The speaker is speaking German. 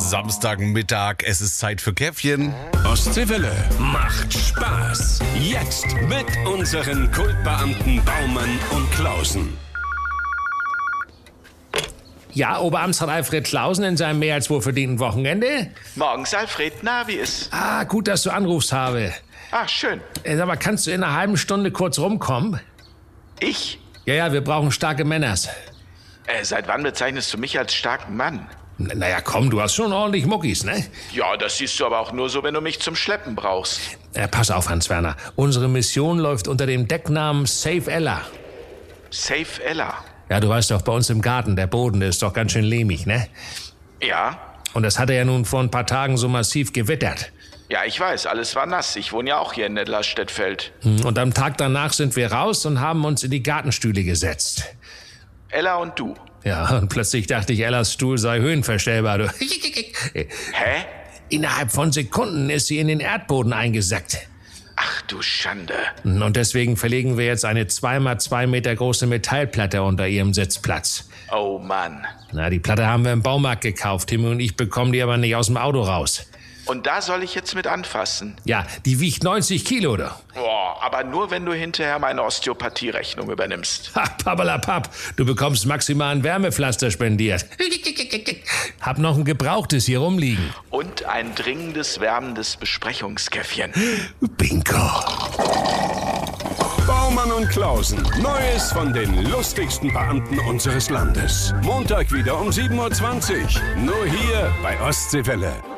Samstagmittag, es ist Zeit für Käffchen. Ostseewelle macht Spaß. Jetzt mit unseren Kultbeamten Baumann und Klausen. Ja, Oberamtsrat Alfred Klausen in seinem mehr als wohlverdienten Wochenende. Morgens, Alfred. Na, wie ist? Gut, dass du anrufst, habe. Schön. Sag mal, kannst du in einer halben Stunde kurz rumkommen? Ich? Ja, wir brauchen starke Männers. Seit wann bezeichnest du mich als starken Mann? Naja, komm, du hast schon ordentlich Muckis, ne? Ja, das siehst du aber auch nur so, wenn du mich zum Schleppen brauchst. Pass auf, Hans-Werner. Unsere Mission läuft unter dem Decknamen Save Ella. Save Ella? Ja, du weißt doch, bei uns im Garten, der Boden, der ist doch ganz schön lehmig, ne? Ja? Und das hat er ja nun vor ein paar Tagen so massiv gewittert. Ja, ich weiß, alles war nass. Ich wohne ja auch hier in Nedlerstedt-Feld. Und am Tag danach sind wir raus und haben uns in die Gartenstühle gesetzt. Ella und du? Ja, und plötzlich dachte ich, Ellas Stuhl sei höhenverstellbar. Du. Hä? Innerhalb von Sekunden ist sie in den Erdboden eingesackt. Ach du Schande. Und deswegen verlegen wir jetzt eine 2x2 Meter große Metallplatte unter ihrem Sitzplatz. Oh Mann. Na, die Platte haben wir im Baumarkt gekauft. Timmy und ich bekommen die aber nicht aus dem Auto raus. Und da soll ich jetzt mit anfassen? Ja, die wiegt 90 Kilo, du. Boah, aber nur, wenn du hinterher meine Osteopathie-Rechnung übernimmst. Ha, pappalapapp, du bekommst maximal ein Wärmepflaster spendiert. Hab noch ein gebrauchtes hier rumliegen. Und ein dringendes, wärmendes Besprechungskäffchen. Bingo. Baumann und Klausen. Neues von den lustigsten Beamten unseres Landes. Montag wieder um 7:20 Uhr. Nur hier bei Ostseewelle.